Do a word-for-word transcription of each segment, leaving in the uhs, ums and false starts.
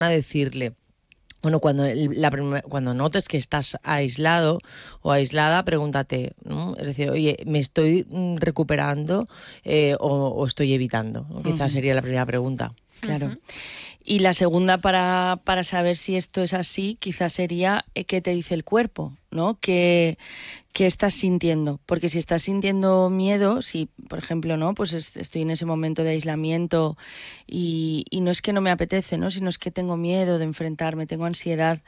a decirle, bueno, cuando, la primer, cuando notes que estás aislado o aislada, pregúntate, ¿no? Es decir, oye, ¿me estoy recuperando eh, o, o estoy evitando? ¿No? Quizás uh-huh. sería la primera pregunta. Claro. Uh-huh. Y la segunda, para, para saber si esto es así, quizás sería qué te dice el cuerpo, ¿no? ¿Qué, qué estás sintiendo? Porque si estás sintiendo miedo, si, por ejemplo, ¿no? Pues es, estoy en ese momento de aislamiento y, y no es que no me apetece, ¿no? Sino es que tengo miedo de enfrentarme, tengo ansiedad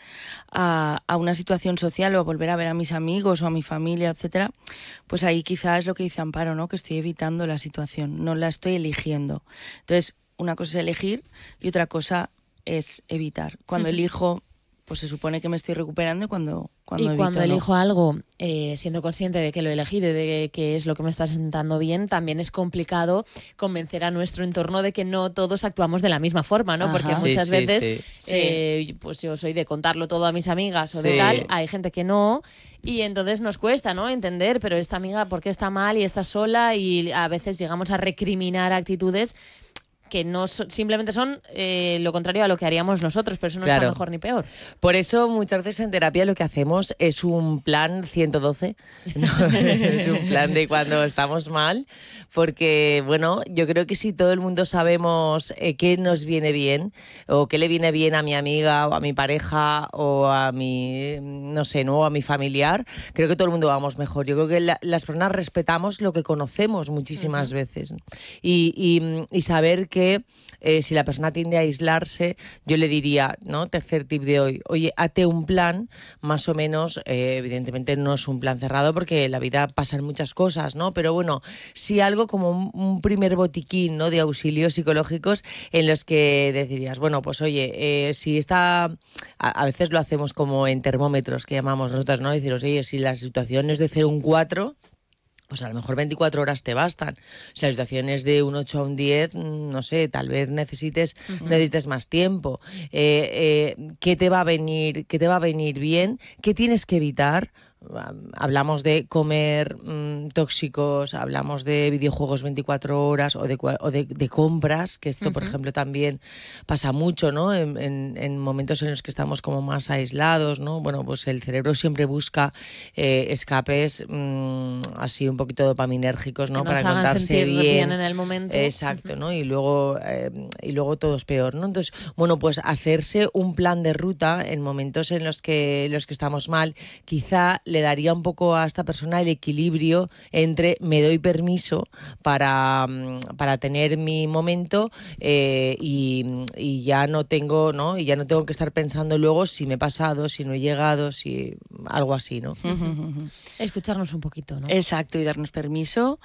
a, a una situación social o a volver a ver a mis amigos o a mi familia, etcétera, pues ahí quizás es lo que dice Amparo, ¿no? Que estoy evitando la situación, no la estoy eligiendo. Entonces, una cosa es elegir y otra cosa es evitar. Cuando uh-huh. elijo, pues se supone que me estoy recuperando y cuando, cuando y evito, cuando ¿no? elijo algo, eh, siendo consciente de que lo he elegido y de que es lo que me está sentando bien, también es complicado convencer a nuestro entorno de que no todos actuamos de la misma forma, ¿no? Ajá. Porque muchas sí, veces, sí, eh, sí. pues yo soy de contarlo todo a mis amigas o sí. de tal, hay gente que no, y entonces nos cuesta, ¿no? Entender, pero esta amiga, ¿por qué está mal y está sola? Y a veces llegamos a recriminar actitudes que no so, simplemente son eh, lo contrario a lo que haríamos nosotros, pero eso no claro. está mejor ni peor. Por eso muchas veces en terapia lo que hacemos es un plan ciento doce, ¿no? Es un plan de cuando estamos mal, porque bueno, yo creo que si todo el mundo sabemos eh, qué nos viene bien o qué le viene bien a mi amiga o a mi pareja o a mi, no sé, no, a mi familiar, creo que todo el mundo vamos mejor. Yo creo que la, las personas respetamos lo que conocemos muchísimas uh-huh. veces y, y, y saber que Eh, si la persona tiende a aislarse, yo le diría, ¿no? Tercer tip de hoy, oye, hazte un plan, más o menos, eh, evidentemente no es un plan cerrado porque la vida pasan muchas cosas, ¿no? Pero bueno, sí algo como un, un primer botiquín, ¿no? De auxilios psicológicos en los que decirías, bueno, pues oye, eh, si está, a, a veces lo hacemos como en termómetros que llamamos nosotros, ¿no? Deciros, oye, si la situación es de cero a un cuatro, pues a lo mejor veinticuatro horas te bastan. O sea, situaciones de un ocho a un diez, no sé, tal vez necesites, uh-huh. necesites más tiempo. Eh, eh, ¿qué te va a venir, qué te va a venir bien? ¿Qué tienes que evitar? Hablamos de comer mmm, tóxicos, hablamos de videojuegos veinticuatro horas o de, o de, de compras, que esto, uh-huh. por ejemplo, también pasa mucho, ¿no? En, en, en momentos en los que estamos como más aislados, ¿no? Bueno, pues el cerebro siempre busca eh, escapes mmm, así un poquito dopaminérgicos, ¿no? Que nos para hagan encontrarse sentir bien. bien en el momento. Exacto, uh-huh. ¿no? Y luego, eh, y luego todo es peor, ¿no? Entonces, bueno, pues hacerse un plan de ruta en momentos en los que, los que estamos mal, quizá le daría un poco a esta persona el equilibrio entre me doy permiso para, para tener mi momento eh, y, y ya no tengo, ¿no? Y ya no tengo que estar pensando luego si me he pasado, si no he llegado, si algo así, ¿no? Escucharnos un poquito, ¿no? Exacto, y darnos permiso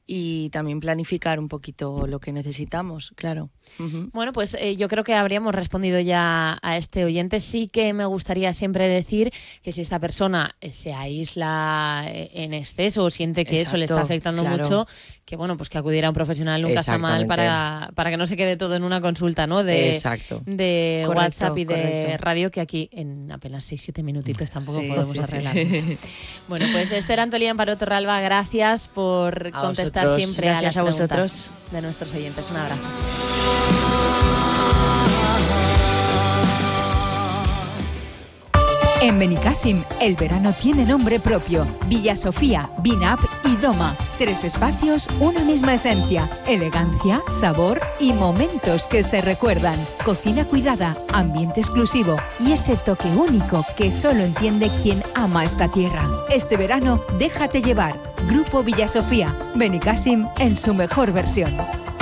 y también planificar un poquito lo que necesitamos, claro. Uh-huh. Bueno, pues eh, yo creo que habríamos respondido ya a este oyente. Sí que me gustaría siempre decir que si esta persona se aísla en exceso o siente que Exacto, eso le está afectando claro. mucho, que bueno, pues que acudiera a un profesional nunca está mal para, para que no se quede todo en una consulta, ¿no? De, Exacto. de correcto, WhatsApp y de correcto. radio, que aquí en apenas seis siete minutitos tampoco sí, podemos sí, arreglar sí. mucho. Bueno, pues Esther Antolí, Amparo Torralba, gracias por a contestar vosotros. siempre gracias a las a preguntas vosotros. de nuestros oyentes. Un abrazo. En Benicàssim, el verano tiene nombre propio. Villa Sofía, Vinap y Doma. Tres espacios, una misma esencia. Elegancia, sabor y momentos que se recuerdan. Cocina cuidada, ambiente exclusivo y ese toque único que solo entiende quien ama esta tierra. Este verano, déjate llevar. Grupo Villa Sofía. Benicàssim en su mejor versión.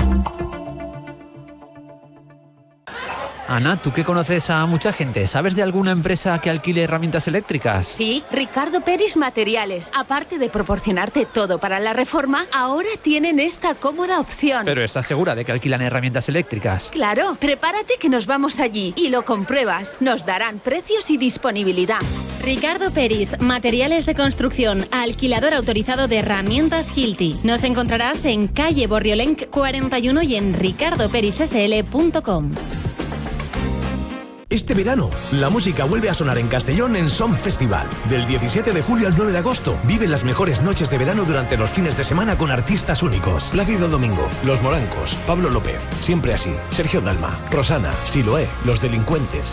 Ana, tú que conoces a mucha gente, ¿sabes de alguna empresa que alquile herramientas eléctricas? Sí, Ricardo Peris Materiales. Aparte de proporcionarte todo para la reforma, ahora tienen esta cómoda opción. Pero ¿estás segura de que alquilan herramientas eléctricas? Claro, prepárate que nos vamos allí y lo compruebas. Nos darán precios y disponibilidad. Ricardo Peris, Materiales de Construcción, alquilador autorizado de herramientas Hilti. Nos encontrarás en calle Borriolenc cuarenta y uno y en ricardo peris s l punto com. Este verano, la música vuelve a sonar en Castellón en Som Festival. Del diecisiete de julio al nueve de agosto, vive las mejores noches de verano durante los fines de semana con artistas únicos. Plácido Domingo, Los Morancos, Pablo López, Siempre Así, Sergio Dalma, Rosana, Siloé, Los Delincuentes,